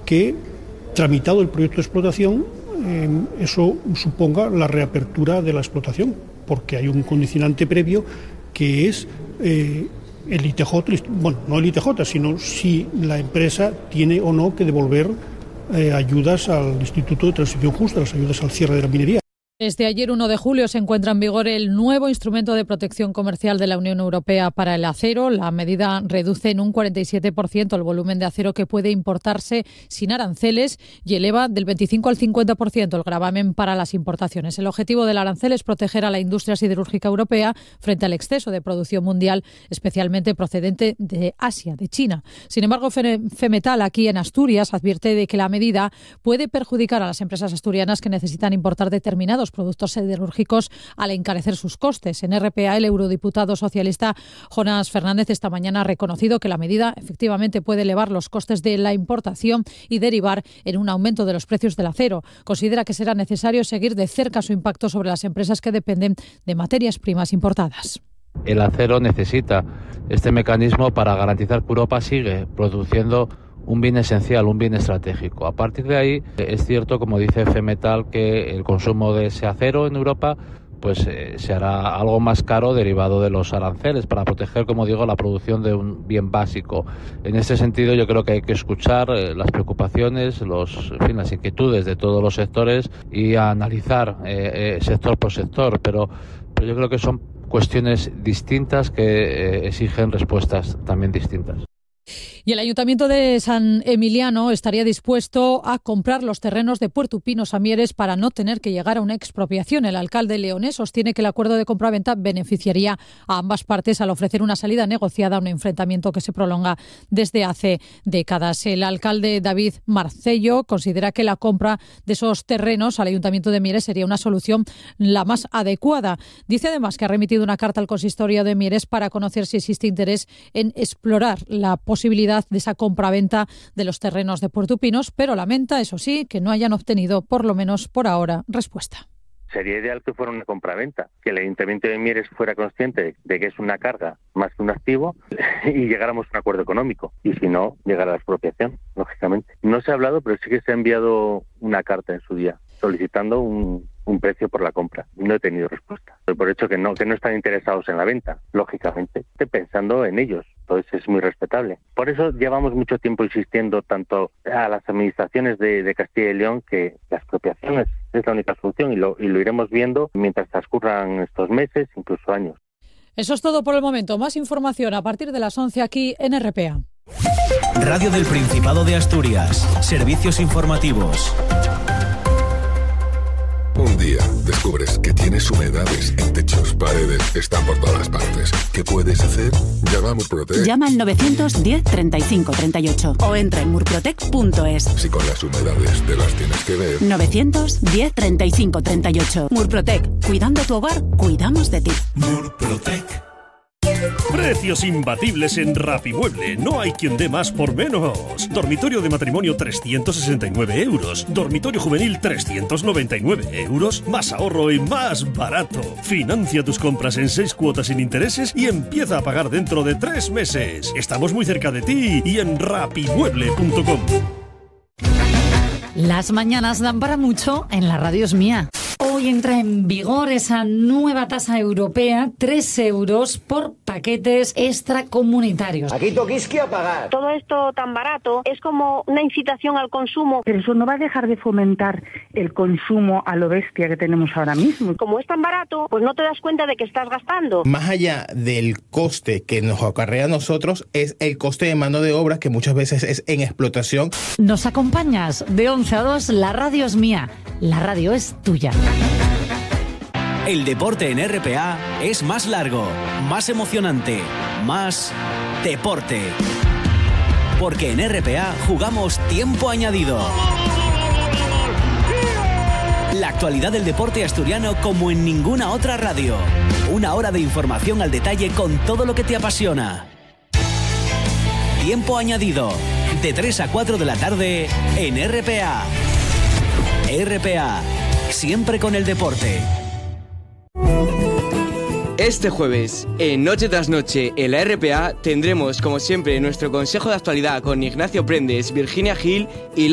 que, tramitado el proyecto de explotación, eso suponga la reapertura de la explotación, porque hay un condicionante previo que es el ITJ, bueno, no el ITJ, sino si la empresa tiene o no que devolver ayudas al Instituto de Transición Justa, las ayudas al cierre de la minería. Desde ayer 1 de julio se encuentra en vigor el nuevo instrumento de protección comercial de la Unión Europea para el acero. La medida reduce en un 47% el volumen de acero que puede importarse sin aranceles y eleva del 25 al 50% el gravamen para las importaciones. El objetivo del arancel es proteger a la industria siderúrgica europea frente al exceso de producción mundial, especialmente procedente de Asia, de China. Sin embargo, Femetal, aquí en Asturias, advierte de que la medida puede perjudicar a las empresas asturianas que necesitan importar determinados productos siderúrgicos al encarecer sus costes. En RPA, el eurodiputado socialista Jonás Fernández esta mañana ha reconocido que la medida efectivamente puede elevar los costes de la importación y derivar en un aumento de los precios del acero. Considera que será necesario seguir de cerca su impacto sobre las empresas que dependen de materias primas importadas. El acero necesita este mecanismo para garantizar que Europa sigue produciendo un bien esencial, un bien estratégico. A partir de ahí, es cierto, como dice Femetal, que el consumo de ese acero en Europa pues se hará algo más caro derivado de los aranceles para proteger, como digo, la producción de un bien básico. En este sentido, yo creo que hay que escuchar las preocupaciones, las inquietudes de todos los sectores y analizar sector por sector, pero yo creo que son cuestiones distintas que exigen respuestas también distintas. Y el Ayuntamiento de San Emiliano estaría dispuesto a comprar los terrenos de Puerto Pino Samieres para no tener que llegar a una expropiación. El alcalde leonés sostiene que el acuerdo de compraventa beneficiaría a ambas partes al ofrecer una salida negociada a un enfrentamiento que se prolonga desde hace décadas. El alcalde David Marcello considera que la compra de esos terrenos al Ayuntamiento de Mieres sería una solución la más adecuada. Dice además que ha remitido una carta al consistorio de Mieres para conocer si existe interés en explorar la posibilidad de esa compraventa de los terrenos de Puerto Pinos, pero lamenta, eso sí, que no hayan obtenido, por lo menos por ahora, respuesta. Sería ideal que fuera una compraventa, que el Ayuntamiento de Mieres fuera consciente de que es una carga más que un activo y llegáramos a un acuerdo económico. Y si no, llegar a la expropiación, lógicamente. No se ha hablado, pero sí que se ha enviado una carta en su día solicitando un precio por la compra. No he tenido respuesta. Doy por hecho que no están interesados en la venta, lógicamente. Estoy pensando en ellos. Entonces es muy respetable. Por eso llevamos mucho tiempo insistiendo tanto a las administraciones de Castilla y León que la expropiación es la única solución y lo iremos viendo mientras transcurran estos meses, incluso años. Eso es todo por el momento. Más información a partir de las 11 aquí en RPA. Radio del Principado de Asturias. Servicios informativos. Un día descubres que tienes humedades en techos, paredes, están por todas partes. ¿Qué puedes hacer? Llama a Murprotec. Llama al 910 35 38 o entra en murprotec.es. Si con las humedades te las tienes que ver. 910 35 38. Murprotec. Cuidando tu hogar, cuidamos de ti. Murprotec. Precios imbatibles en Rapimueble. No hay quien dé más por menos. Dormitorio de matrimonio 369 euros. Dormitorio juvenil 399 euros. Más ahorro y más barato. Financia tus compras en 6 cuotas sin intereses y empieza a pagar dentro de 3 meses. Estamos muy cerca de ti y en rapimueble.com. Las mañanas dan para mucho en la radio es mía. Hoy entra en vigor esa nueva tasa europea, 3 euros por paquetes extracomunitarios. Aquí toquisqui a pagar. Todo esto tan barato es como una incitación al consumo. Pero eso no va a dejar de fomentar el consumo a lo bestia que tenemos ahora mismo. Como es tan barato, pues no te das cuenta de que estás gastando. Más allá del coste que nos acarrea a nosotros, es el coste de mano de obra que muchas veces es en explotación. ¿Nos acompañas? De 11 a 2, la radio es mía. La radio es tuya. El deporte en RPA es más largo, más emocionante, más deporte. Porque en RPA jugamos tiempo añadido. La actualidad del deporte asturiano como en ninguna otra radio. Una hora de información al detalle con todo lo que te apasiona. Tiempo añadido, de 3 a 4 de la tarde en RPA. RPA, siempre con el deporte. Este jueves, en Noche tras Noche, en la RPA, tendremos, como siempre, nuestro consejo de actualidad con Ignacio Prendes, Virginia Gil y